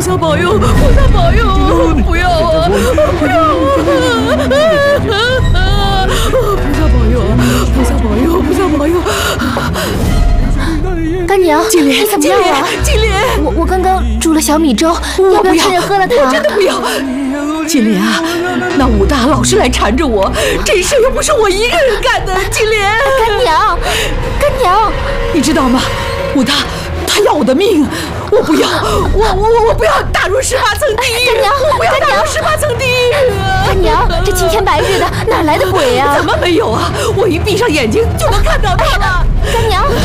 萨保佑，菩萨保佑！不要啊，不要啊！菩萨保佑，菩萨保佑，菩萨保佑！ 干娘， 金莲， 你怎么样啊？ 金莲， 我刚刚煮了小米粥，要不要趁热喝了它？ 我真的不要。金莲啊，那武大老是来缠着我，这事又不是我一个人干的。金莲， 干娘，干娘， 你知道吗？武大他要我的命，我不要，我不要打入18层地狱。 干娘， 我不要打入18层地狱。 干娘，这青天白日的，哪来的鬼啊？ 怎么没有啊？我一闭上眼睛就能看到他了。 干娘。